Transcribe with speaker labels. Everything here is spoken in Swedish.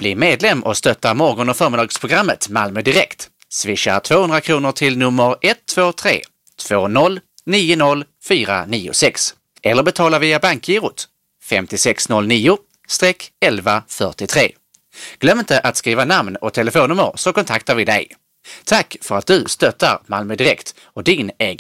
Speaker 1: Bli medlem och stötta morgon- och förmiddagsprogrammet Malmö Direkt. Swisha 200 kronor till nummer 123 20 90 496 eller betala via bankgirot 5609-1143. Glöm inte att skriva namn och telefonnummer så kontaktar vi dig. Tack för att du stöttar Malmö Direkt och din egen